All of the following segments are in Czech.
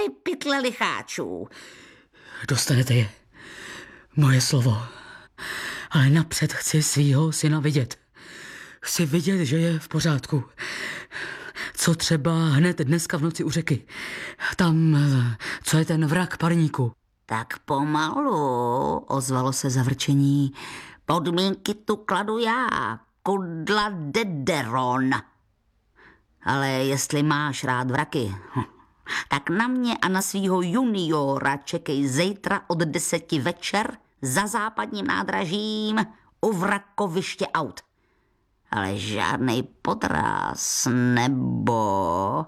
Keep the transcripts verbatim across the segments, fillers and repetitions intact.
pytle licháčů. Dostanete je. Moje slovo. Ale napřed chci svýho syna vidět. Chci vidět, že je v pořádku. Co třeba hned dneska v noci u řeky. Tam, co je ten vrak parníku. Tak pomalu, ozvalo se zavrčení. Podmínky tu kladu já, Kudla Dederon. Ale jestli máš rád vraky, tak na mě a na svýho juniora čekej zítra od deseti večer za západním nádražím u vrakoviště aut. Ale žádnej podráz nebo...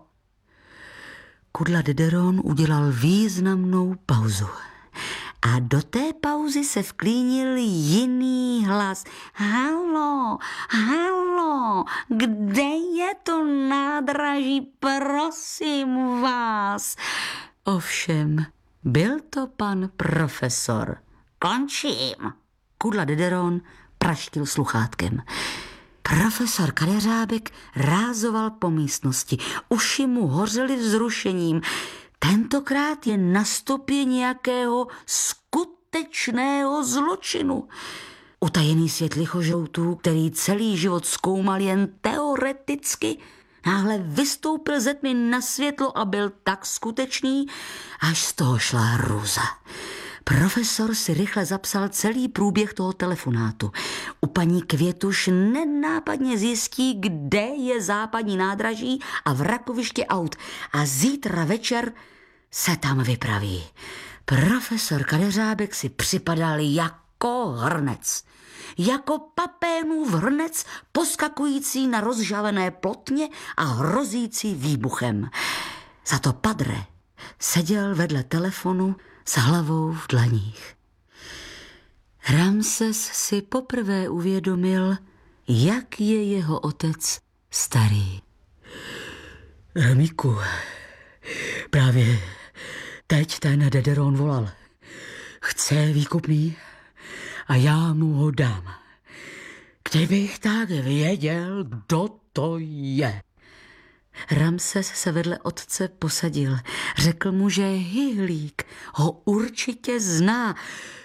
Kudla Dederon udělal významnou pauzu. A do té pauzy se vklínil jiný hlas. Halo, halo, kde je to nádraží, prosím vás? Ovšem, byl to pan profesor. Končím. Kudla Dederon praštil sluchátkem. Profesor Kadeřábek rázoval po místnosti. Uši mu hořely vzrušením. Tentokrát je na stopě nějakého skutečného zločinu. Utajený svět lichožroutů, který celý život zkoumal jen teoreticky, náhle vystoupil ze tmy na světlo a byl tak skutečný, až z toho šla hrůza. Profesor si rychle zapsal celý průběh toho telefonátu. U paní Květuš nenápadně zjistí, kde je západní nádraží a vrakoviště aut a zítra večer se tam vypraví. Profesor Kadeřábek si připadal jako hrnec. Jako papénův hrnec poskakující na rozžavené plotně a hrozící výbuchem. Za to Padre seděl vedle telefonu s hlavou v dlaních. Ramses si poprvé uvědomil, jak je jeho otec starý. Ramíku, právě teď ten Dederon volal. Chce výkupný a já mu ho dám. Kdybych tak věděl, kdo to je. Ramses se vedle otce posadil. Řekl mu, že Hyhlík ho určitě zná.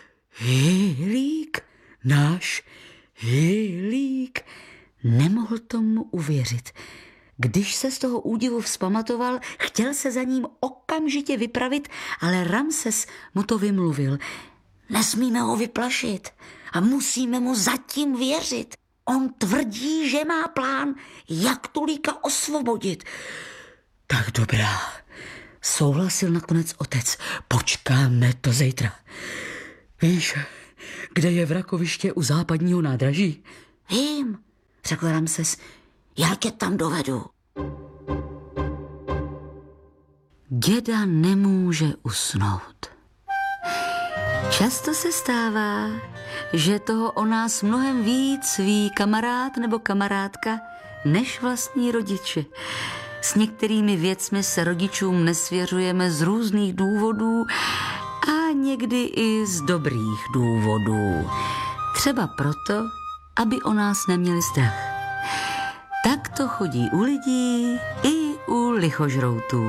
Hyhlík? Náš Hyhlík? Nemohl tomu uvěřit. Když se z toho údivu vzpamatoval, chtěl se za ním okamžitě vypravit, ale Ramses mu to vymluvil. Nesmíme ho vyplašit a musíme mu zatím věřit. On tvrdí, že má plán, jak Tulíka osvobodit. Tak dobrá, souhlasil nakonec otec. Počkáme to zítra. Víš, kde je vrakoviště u západního nádraží? Vím, řekl Ramses, já tě tam dovedu. Děda nemůže usnout. Často se stává, že toho o nás mnohem víc ví kamarád nebo kamarádka než vlastní rodiče. S některými věcmi se rodičům nesvěřujeme z různých důvodů a někdy i z dobrých důvodů. Třeba proto, aby o nás neměli strach. Tak to chodí u lidí i u lichožroutů.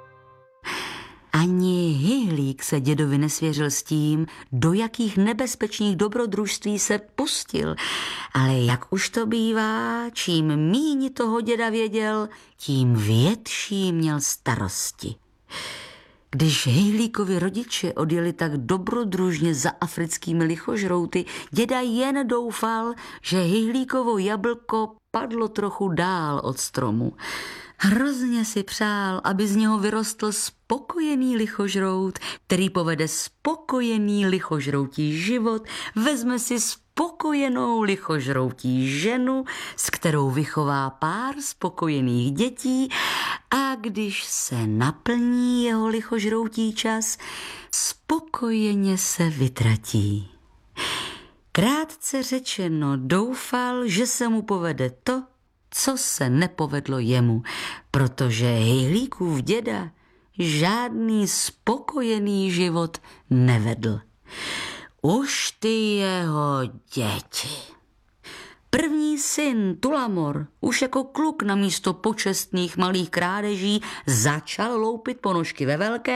Ani Hyhlík se dědovi nesvěřil s tím, do jakých nebezpečných dobrodružství se pustil. Ale jak už to bývá, čím míň toho děda věděl, tím větší měl starosti. Když Hyhlíkovi rodiče odjeli tak dobrodružně za africkými lichožrouty, děda jen doufal, že Hyhlíkovo jablko padlo trochu dál od stromu. Hrozně si přál, aby z něho vyrostl spokojený lichožrout, který povede spokojený lichožroutí život, vezme si spokojenou lichožroutí ženu, s kterou vychová pár spokojených dětí a když se naplní jeho lichožroutí čas, spokojeně se vytratí. Krátce řečeno, doufal, že se mu povede to, co se nepovedlo jemu, protože Hyhlíkův děda žádný spokojený život nevedl. Už ty jeho děti. První syn Tulamor už jako kluk namísto počestných malých krádeží začal loupit ponožky ve velké